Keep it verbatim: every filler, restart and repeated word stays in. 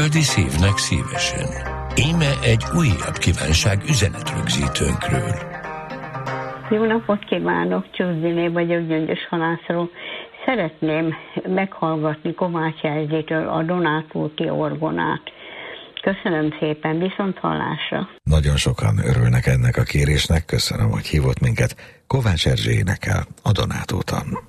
Földi szívnek szívesen. Íme egy újabb kívánság üzenetrögzítőnkről. Jó napot kívánok, Csúszdiné vagyok, Gyöngyös Halászról. Szeretném meghallgatni Kovács Erzsétől a Donátóti orgonát. Köszönöm szépen, viszont hallásra. Nagyon sokan örülnek ennek a kérésnek, köszönöm, hogy hívott minket. Kovács Erzsé énekel a Donátóton.